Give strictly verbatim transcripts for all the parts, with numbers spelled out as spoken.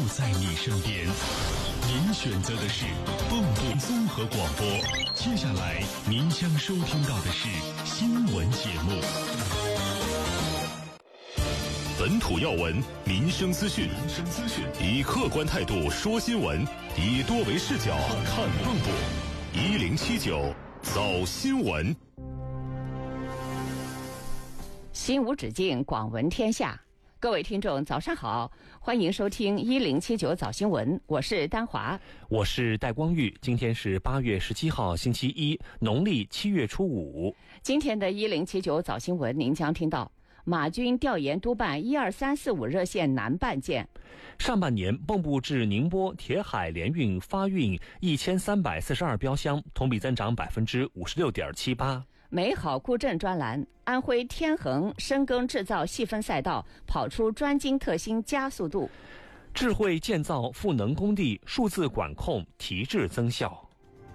在你身边。您选择的是蚌埠综合广播，接下来您将收听到的是新闻节目。本土要闻，民生资讯，民生资讯，以客观态度说新闻，以多维视角看蚌埠。一零七九早新闻， 心无止境，广闻天下。各位听众早上好，欢迎收听一零七九早新闻，我是丹华， 我是戴光玉。今天是八月十七号星期一，农历七月初五。 今天的一零七九早新闻您将听到马军调研督办一二三四五热线南办件。 上半年蚌埠至宁波铁海联运发运一千三百四十二标箱，同比增长百分之五十六点七八。 美好故镇专栏，安徽天恒深耕制造细分赛道，跑出专精特新加速度。 智慧建造赋能工地，数字管控提质增效。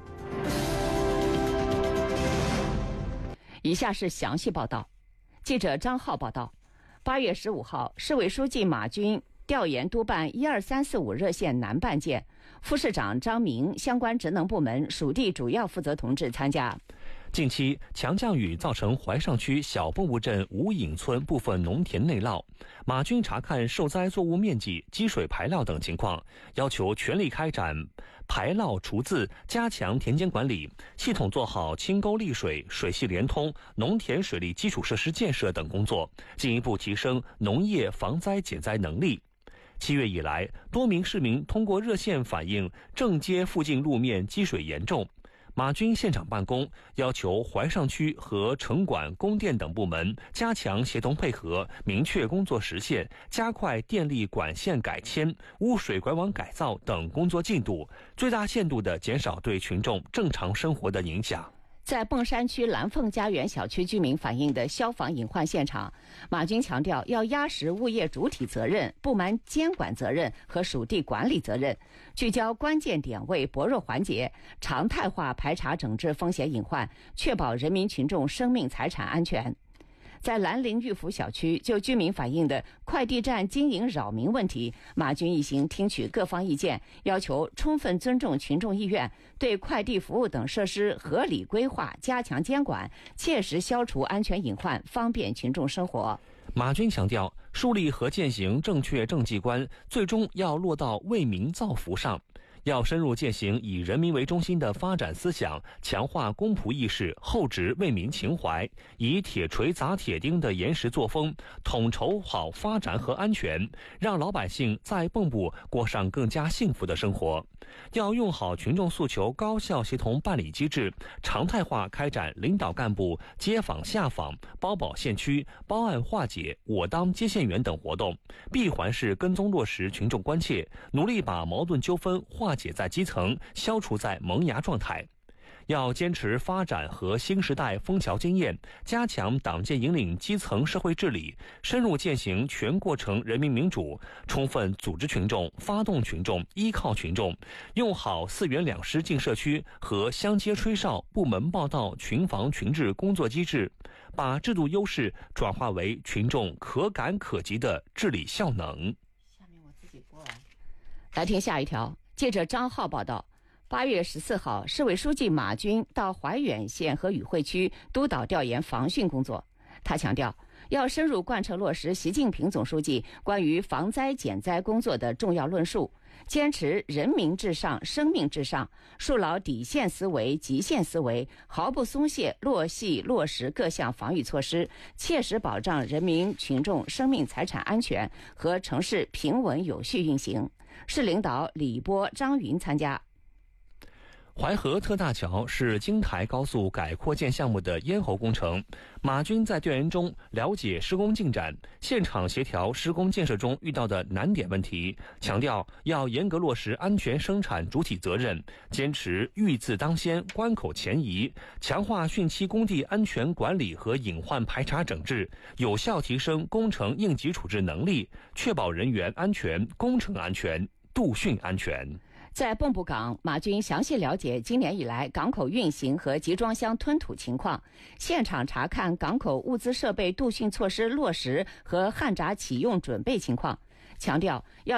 以下是详细报道。记者张浩报道，八月十五号，市委书记马军调研督办一二三四五热线南办件，副市长张明、相关职能部门、属地主要负责同志参加。 近期强降雨造成怀上区小蚌埠镇吴隐村部分农田内涝，马军查看受灾作物面积、积水排涝等情况，要求全力开展排涝除渍，加强田间管理，系统做好清沟利水、水系连通、农田水利基础设施建设等工作，进一步提升农业防灾减灾能力。七月以来，多名市民通过热线反映正街附近路面积水严重。马军现场办公，要求怀上区和城管、供电等部门加强协同配合，明确工作时限，加快电力管线改迁、污水管网改造等工作进度，最大限度地减少对群众正常生活的影响。 在砀山区蓝凤家园小区居民反映的消防隐患现场，马军强调要压实物业主体责任、部门监管责任和属地管理责任，聚焦关键点位、薄弱环节，常态化排查整治风险隐患，确保人民群众生命财产安全。在兰陵玉福小区，就居民反映的快递站经营扰民问题，马军一行听取各方意见，要求充分尊重群众意愿，对快递服务等设施合理规划，加强监管，切实消除安全隐患，方便群众生活。 马军强调，树立和践行正确政绩观，最终要落到为民造福上。要深入践行以人民为中心的发展思想，强化公仆意识，厚植为民情怀，以铁锤砸铁钉的严实作风，统筹好发展和安全，让老百姓在蚌埠过上更加幸福的生活。要用好群众诉求高效协同办理机制，常态化开展领导干部接访下访、包保县区、包案化解、我当接线员等活动，闭环式跟踪落实群众关切，努力把矛盾纠纷化解在基层，消除在萌芽状态。要坚持发展和新时代枫桥经验，加强党建引领基层社会治理，深入践行全过程人民民主，充分组织群众、发动群众、依靠群众，用好四园两师进社区和乡街吹哨、部门报到、群防群治工作机制，把制度优势转化为群众可感可及的治理效能。 下面我自己播完。来听下一条。记者张浩报道，八月十四号，市委书记马军到怀远县和禹会区督导调研防汛工作。他强调，要深入贯彻落实习近平总书记关于防灾减灾工作的重要论述，坚持人民至上、生命至上，树牢底线思维、极限思维，毫不松懈落细落实各项防御措施，切实保障人民群众生命财产安全和城市平稳有序运行。市领导李波、张云参加。 淮河特大桥是京台高速改扩建项目的咽喉工程。马军在调研中了解施工进展，现场协调施工建设中遇到的难点问题，强调要严格落实安全生产主体责任，坚持预字当先、关口前移，强化汛期工地安全管理和隐患排查整治，有效提升工程应急处置能力，确保人员安全、工程安全、度汛安全。 在蚌埠港，马军详细了解今年以来港口运行和集装箱吞吐情况，现场查看港口物资设备度汛措施落实和旱闸启用准备情况，强调要